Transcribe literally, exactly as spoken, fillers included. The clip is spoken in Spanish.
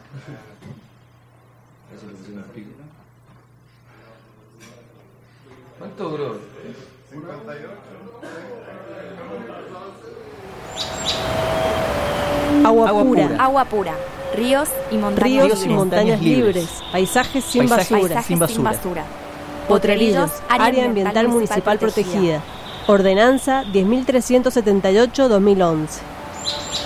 Eso le pusieron al pico. ¿Cuánto duró? cincuenta y ocho. Agua, Agua pura. pura. Agua pura. Ríos y montañas Ríos libres. y montañas libres. Paisajes sin Paisajes basura. Paisajes sin basura. sin basura. Potrerillos, área ambiental municipal protegida. Ordenanza diez mil trescientos setenta y ocho guion dos mil once.